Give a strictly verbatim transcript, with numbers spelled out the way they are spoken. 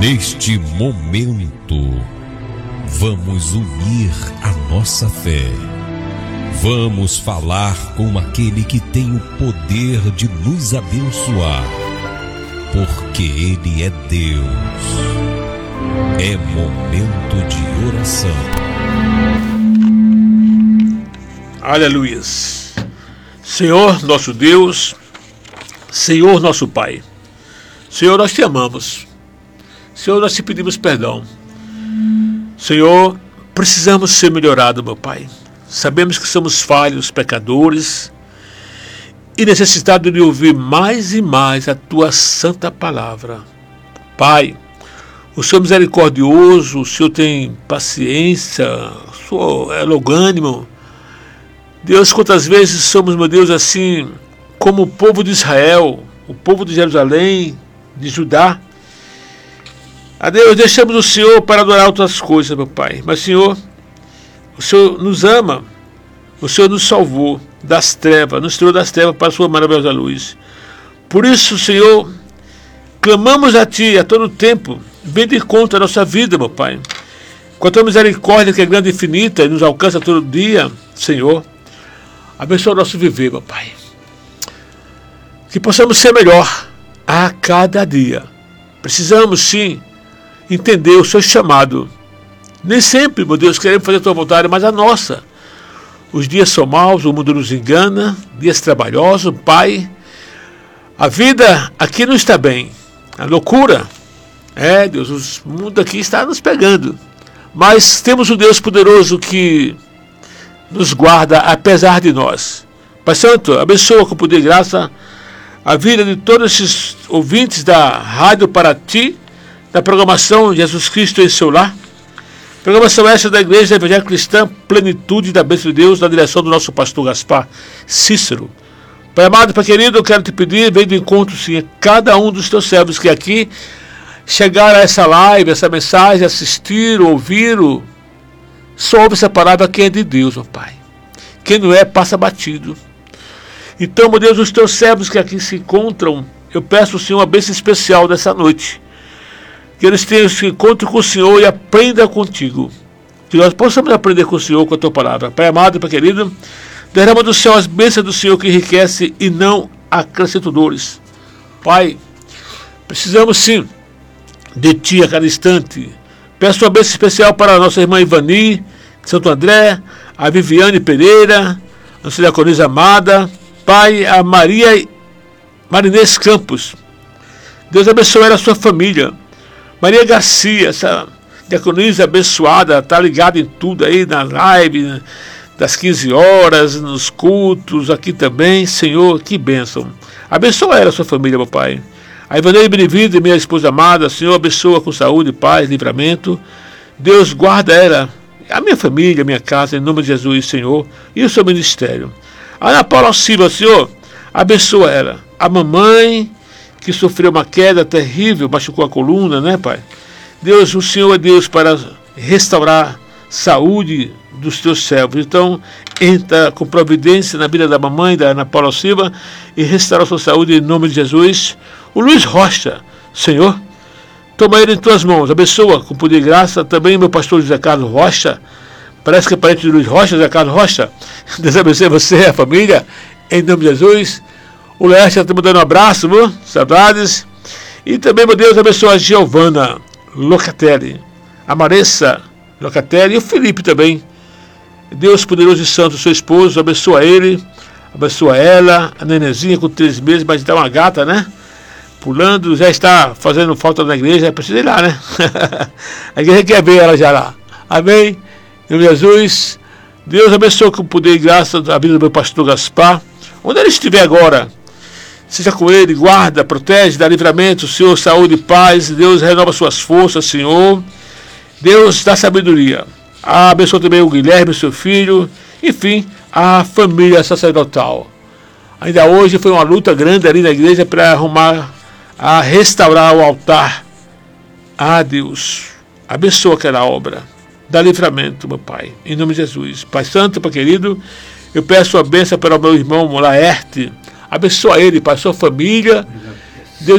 Neste momento, vamos unir a nossa fé. Vamos falar com aquele que tem o poder de nos abençoar, porque Ele é Deus. É momento de oração. Aleluia. Senhor nosso Deus, Senhor nosso Pai, Senhor, nós te amamos. Senhor, nós te pedimos perdão. Senhor, precisamos ser melhorados, meu Pai. Sabemos que somos falhos, pecadores e necessitados de ouvir mais e mais a Tua santa palavra. Pai, o Senhor é misericordioso, o Senhor tem paciência, o Senhor é longânimo. Deus, quantas vezes somos, meu Deus, assim como o povo de Israel, o povo de Jerusalém, de Judá. A Deus, deixamos o Senhor para adorar outras coisas, meu Pai. Mas, Senhor, o Senhor nos ama, o Senhor nos salvou das trevas, nos tirou das trevas para a sua maravilhosa luz. Por isso, Senhor, clamamos a Ti a todo tempo, vem de conta a nossa vida, meu Pai. Com a Tua misericórdia, que é grande e infinita, e nos alcança todo dia, Senhor, abençoa o nosso viver, meu Pai. Que possamos ser melhor a cada dia. Precisamos, sim, entender o seu chamado. Nem sempre, meu Deus, queremos fazer a tua vontade, mas a nossa. Os dias são maus, o mundo nos engana, dias trabalhosos, Pai. A vida aqui não está bem. A loucura, é, Deus, o mundo aqui está nos pegando. Mas temos um Deus poderoso que nos guarda apesar de nós. Pai Santo, abençoa com poder e graça a vida de todos esses ouvintes da Rádio para Ti, da programação Jesus Cristo em seu lar. Programação essa da Igreja Evangélica Cristã, Plenitude da Bênção de Deus, na direção do nosso pastor Gaspar Cícero. Pai amado, Pai querido, eu quero te pedir, vem de encontro, sim, a cada um dos teus servos que aqui chegaram a essa live, essa mensagem, assistiram, ouviram. Só ouve essa palavra que é de Deus, meu Pai. Quem não é, passa batido. Então, meu Deus, os teus servos que aqui se encontram, eu peço, Senhor, uma bênção especial dessa noite. Que eles tenham esse encontro com o Senhor e aprendam contigo. Que nós possamos aprender com o Senhor, com a tua palavra. Pai amado, Pai querido, derrama do céu as bênçãos do Senhor que enriquece e não acrescenta dores. Pai, precisamos sim de Ti a cada instante. Peço uma bênção especial para a nossa irmã Ivani, Santo André, a Viviane Pereira, a nossa diaconisa amada, Pai, a Maria Marinês Campos. Deus abençoe a sua família. Maria Garcia, essa diaconisa abençoada, está ligada em tudo aí, na live, das quinze horas, nos cultos, aqui também. Senhor, que bênção. Abençoa ela, a sua família, meu Pai. A Ivaneide Benevide, minha esposa amada, Senhor, abençoa com saúde, paz, livramento. Deus guarda ela, a minha família, a minha casa, em nome de Jesus, Senhor, e o seu ministério. A Ana Paula Silva, Senhor, abençoa ela. A mamãe que sofreu uma queda terrível, machucou a coluna, né, Pai? Deus, o Senhor é Deus para restaurar saúde dos teus servos. Então, entra com providência na vida da mamãe, da Ana Paula Silva, e restaura a sua saúde em nome de Jesus. O Luiz Rocha, Senhor, toma ele em tuas mãos, abençoa com poder e graça. Também meu pastor José Carlos Rocha, parece que é parente de Luiz Rocha, José Carlos Rocha. Deus abençoe você e a família, em nome de Jesus. O Leste está mandando um abraço, viu? Saudades. E também, meu Deus, abençoa a Giovana Locatelli, a Maressa Locatelli e o Felipe também. Deus poderoso e santo, seu esposo, abençoa ele, abençoa ela, a nenezinha com três meses, mas está uma gata, né? Pulando, já está fazendo falta na igreja, precisa ir lá, né? A igreja quer ver ela já lá. Amém? Em nome de Jesus. Deus abençoe com poder e graça a vida do meu pastor Gaspar. Onde ele estiver agora, seja com ele, guarda, protege, dá livramento, Senhor, saúde e paz. Deus renova suas forças, Senhor. Deus dá sabedoria. Abençoa também o Guilherme, seu filho. Enfim, a família sacerdotal. Ainda hoje foi uma luta grande ali na igreja para arrumar, a restaurar o altar. Ah, Deus, abençoa aquela obra. Dá livramento, meu Pai, em nome de Jesus. Pai Santo, Pai querido, eu peço a bênção para o meu irmão Laerte. Abençoa ele, Pai, sua família. Obrigado.